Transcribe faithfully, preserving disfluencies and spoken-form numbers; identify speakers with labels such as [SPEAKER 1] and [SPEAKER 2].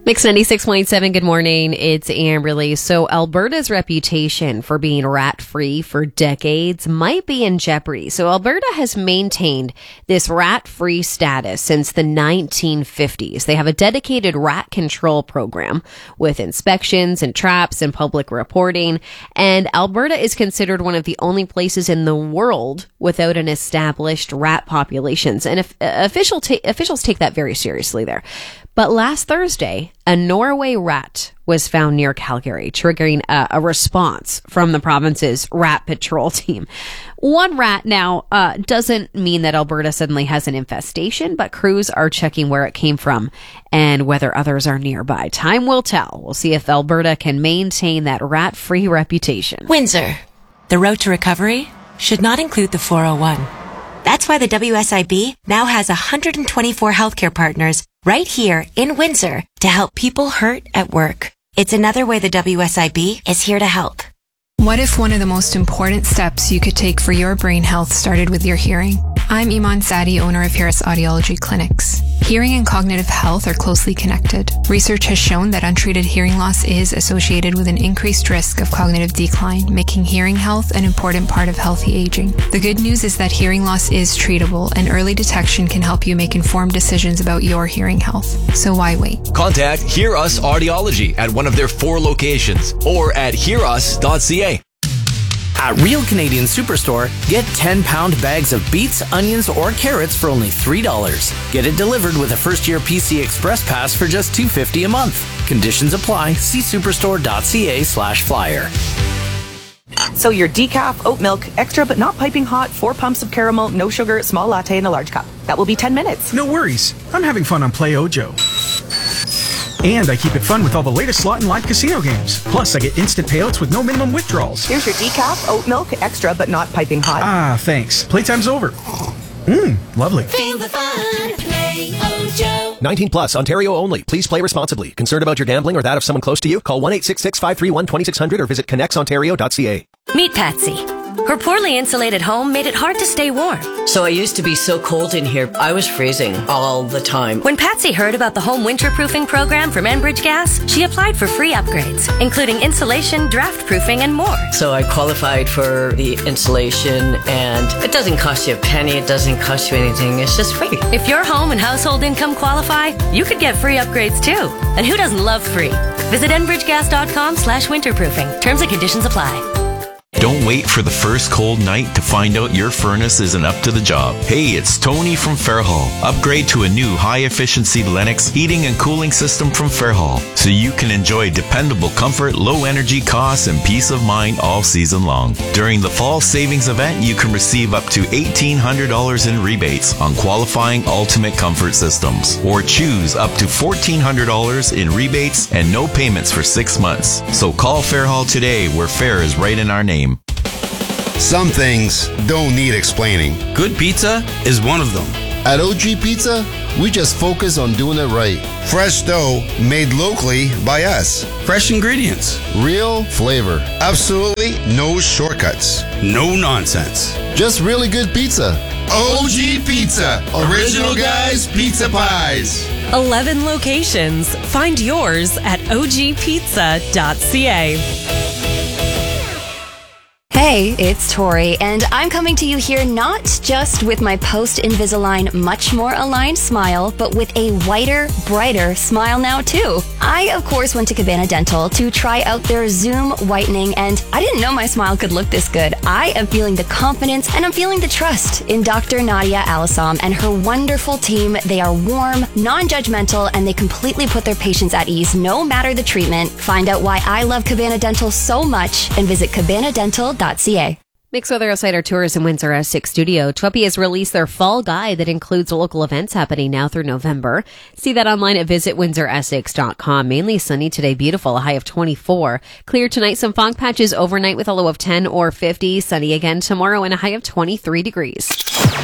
[SPEAKER 1] Mix ninety-six point seven, good morning. It's Amberly. So Alberta's reputation for being rat-free for decades might be in jeopardy. So Alberta has maintained this rat-free status since the nineteen fifties. They have a dedicated rat control program with inspections and traps and public reporting. And Alberta is considered one of the only places in the world without an established rat populations. And if, uh, official ta- officials take that very seriously there. But last Thursday, a Norway rat was found near Calgary, triggering a, a response from the province's rat patrol team. One rat now uh, doesn't mean that Alberta suddenly has an infestation, but crews are checking where it came from and whether others are nearby. Time will tell. We'll see if Alberta can maintain that rat-free reputation.
[SPEAKER 2] Windsor. The road to recovery should not include the four oh one. That's why the W S I B now has one hundred twenty-four healthcare partners right here in Windsor to help people hurt at work. It's another way the W S I B is here to help.
[SPEAKER 3] What if one of the most important steps you could take for your brain health started with your hearing? I'm Iman Sadi, owner of Harris Audiology Clinics. Hearing and cognitive health are closely connected. Research has shown that untreated hearing loss is associated with an increased risk of cognitive decline, making hearing health an important part of healthy aging. The good news is that hearing loss is treatable, and early detection can help you make informed decisions about your hearing health. So why wait?
[SPEAKER 4] Contact Hear Us Audiology at one of their four locations or at hear us dot c a.
[SPEAKER 5] At Real Canadian Superstore, get ten pound bags of beets, onions, or carrots for only three dollars. Get it delivered with a first-year P C Express Pass for just two dollars and fifty cents a month. Conditions apply. See superstore dot c a slash flyer.
[SPEAKER 6] So your decaf, oat milk, extra but not piping hot, four pumps of caramel, no sugar, small latte in a large cup. That will be ten minutes.
[SPEAKER 7] No worries. I'm having fun on Play Ojo. And I keep it fun with all the latest slot and live casino games. Plus, I get instant payouts with no minimum withdrawals.
[SPEAKER 6] Here's your decaf, oat milk, extra but not piping hot.
[SPEAKER 7] Ah, thanks. Playtime's over. Mmm, lovely.
[SPEAKER 8] Feel the fun. Play Ojo.
[SPEAKER 4] nineteen plus, Ontario only. Please play responsibly. Concerned about your gambling or that of someone close to you? Call one eight six six, five three one, two six zero zero or visit connects ontario dot c a.
[SPEAKER 9] Meet Patsy. Her poorly insulated home made it hard to stay warm.
[SPEAKER 10] So I used to be so cold in here, I was freezing all the time.
[SPEAKER 9] When Patsy heard about the home winterproofing program from Enbridge Gas, she applied for free upgrades, including insulation, draft proofing, and more.
[SPEAKER 10] So I qualified for the insulation, and it doesn't cost you a penny, it doesn't cost you anything, it's just free.
[SPEAKER 9] If your home and household income qualify, you could get free upgrades too. And who doesn't love free? Visit enbridge gas dot com slash winterproofing. Terms and conditions apply.
[SPEAKER 11] Don't wait for the first cold night to find out your furnace isn't up to the job. Hey, it's Tony from Fairhall. Upgrade to a new high-efficiency Lennox heating and cooling system from Fairhall so you can enjoy dependable comfort, low energy costs, and peace of mind all season long. During the fall savings event, you can receive up to eighteen hundred dollars in rebates on qualifying ultimate comfort systems, or choose up to fourteen hundred dollars in rebates and no payments for six months. So call Fairhall today, where fair is right in our name.
[SPEAKER 12] Some things don't need explaining.
[SPEAKER 13] Good pizza is one of them.
[SPEAKER 12] At O G Pizza, we just focus on doing it right. Fresh dough made locally by us.
[SPEAKER 13] Fresh ingredients.
[SPEAKER 12] Real flavor. Absolutely no shortcuts.
[SPEAKER 13] No nonsense.
[SPEAKER 12] Just really good pizza. O G Pizza. Original Guys Pizza Pies.
[SPEAKER 14] eleven locations. Find yours at o g pizza dot c a.
[SPEAKER 15] Hey, it's Tori, and I'm coming to you here not just with my post-Invisalign much more aligned smile, but with a whiter, brighter smile now too. I, of course, went to Cabana Dental to try out their Zoom whitening, and I didn't know my smile could look this good. I am feeling the confidence and I'm feeling the trust in Doctor Nadia Alassam and her wonderful team. They are warm, non-judgmental, and they completely put their patients at ease no matter the treatment. Find out why I love Cabana Dental so much and visit cabana dental dot c a.
[SPEAKER 1] Mixed Weather Outsider Tours in Windsor Essex Studio. Twepy has released their fall guide that includes local events happening now through November. See that online at visit windsor essex dot com. Mainly sunny today, beautiful, a high of twenty-four. Clear tonight, some fog patches overnight with a low of ten or fifty. Sunny again tomorrow and a high of twenty-three degrees.